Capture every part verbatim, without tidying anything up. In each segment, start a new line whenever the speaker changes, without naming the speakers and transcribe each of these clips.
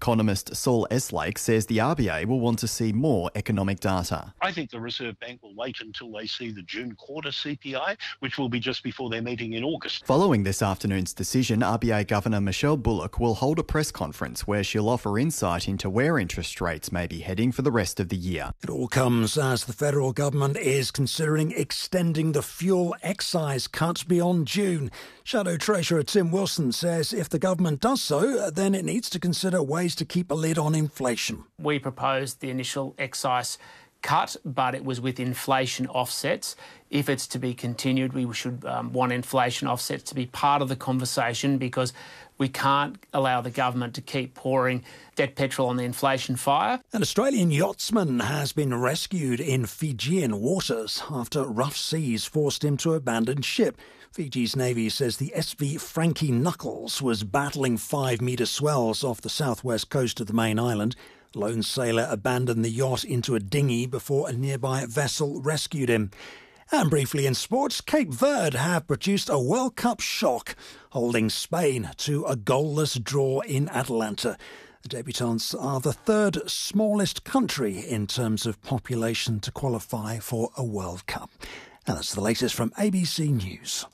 economist Saul Eslake says the R B A will want to see more economic data.
I think the Reserve Bank will wait until they see the June quarter C P I, which will be just before their meeting in August.
Following this afternoon's decision, R B A Governor Michelle Bullock will hold a press conference where she'll offer insight into where interest rates may be heading for the rest of the year.
It all comes as the federal government is considering extending the fuel excise cuts beyond June. Shadow Treasurer Tim Wilson says if the government does so, then it needs to consider ways to keep a lid on inflation.
We proposed the initial excise cut, but it was with inflation offsets. If it's to be continued, we should um, want inflation offsets to be part of the conversation, because we can't allow the government to keep pouring dead petrol on the inflation fire.
An Australian yachtsman has been rescued in Fijian waters after rough seas forced him to abandon ship. Fiji's Navy says the S V Frankie Knuckles was battling five-metre swells off the southwest coast of the main island. Lone sailor abandoned the yacht into a dinghy before a nearby vessel rescued him. And briefly in sports, Cape Verde have produced a World Cup shock, holding Spain to a goalless draw in Atlanta. The debutants are the third smallest country in terms of population to qualify for a World Cup. And that's the latest from A B C News.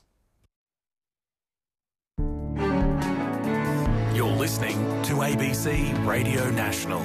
You're listening to A B C Radio National.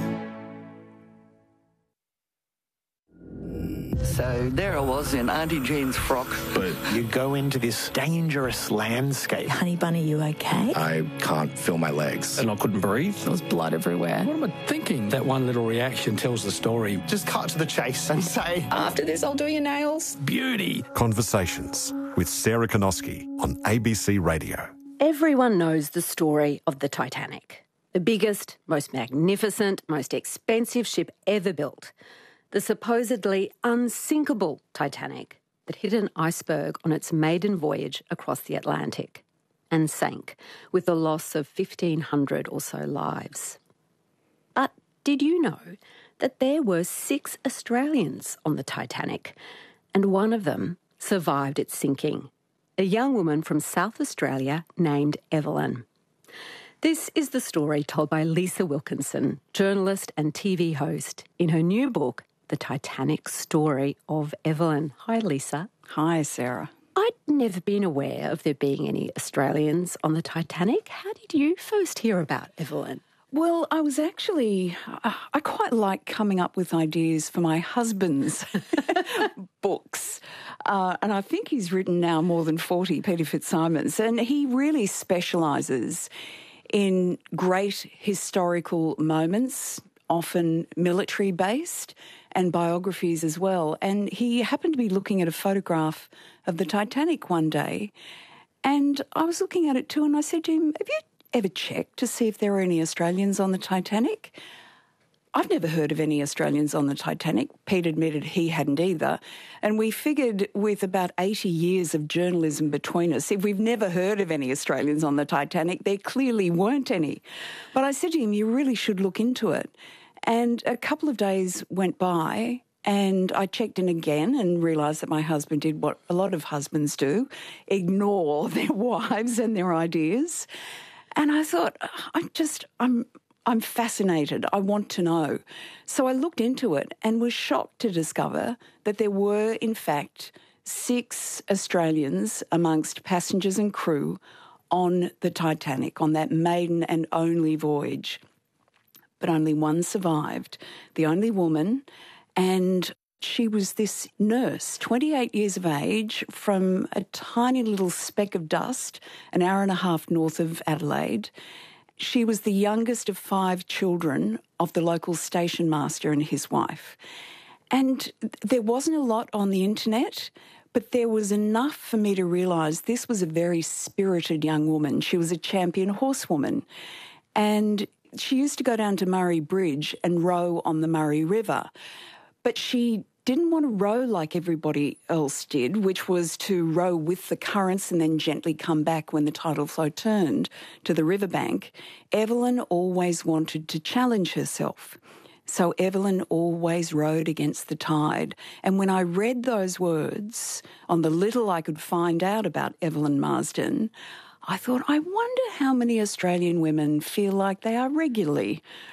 So there I was in Auntie Jean's frock.
But you go into this dangerous landscape.
Honey Bunny, you okay?
I can't feel my legs.
And I couldn't breathe.
There was blood everywhere.
What am I thinking? That one little reaction tells the story.
Just cut to the chase and say,
after this, I'll do your nails.
Beauty.
Conversations with Sarah Konoski on A B C Radio.
Everyone knows the story of the Titanic. The biggest, most magnificent, most expensive ship ever built. The supposedly unsinkable Titanic that hit an iceberg on its maiden voyage across the Atlantic and sank with the loss of fifteen hundred or so lives. But did you know that there were six Australians on the Titanic, and one of them survived its sinking? A young woman from South Australia named Evelyn. This is the story told by Lisa Wilkinson, journalist and T V host, in her new book, The Titanic Story of Evelyn. Hi, Lisa.
Hi, Sarah.
I'd never been aware of there being any Australians on the Titanic. How did you first hear about Evelyn?
Well, I was actually, uh, I quite like coming up with ideas for my husband's books. Uh, and I think he's written now more than forty, Peter Fitzsimons, and he really specialises in great historical moments, often military-based, and biographies as well. And he happened to be looking at a photograph of the Titanic one day, and I was looking at it too, and I said to him, have you ever checked to see if there are any Australians on the Titanic? I've never heard of any Australians on the Titanic. Pete admitted he hadn't either. And we figured with about eighty years of journalism between us, if we've never heard of any Australians on the Titanic, there clearly weren't any. But I said to him, you really should look into it. And a couple of days went by, and I checked in again and realised that my husband did what a lot of husbands do, ignore their wives and their ideas. And I thought, I just, I'm... I'm fascinated. I want to know. So I looked into it and was shocked to discover that there were, in fact, six Australians amongst passengers and crew on the Titanic, on that maiden and only voyage. But only one survived, the only woman, and she was this nurse, twenty-eight years of age, from a tiny little speck of dust, an hour and a half north of Adelaide. She was the youngest of five children of the local station master and his wife. And there wasn't a lot on the internet, but there was enough for me to realise this was a very spirited young woman. She was a champion horsewoman. And she used to go down to Murray Bridge and row on the Murray River. But she didn't want to row like everybody else did, which was to row with the currents and then gently come back when the tidal flow turned to the riverbank. Evelyn always wanted to challenge herself. So Evelyn always rowed against the tide. And when I read those words on the little I could find out about Evelyn Marsden, I thought, I wonder how many Australian women feel like they are regularly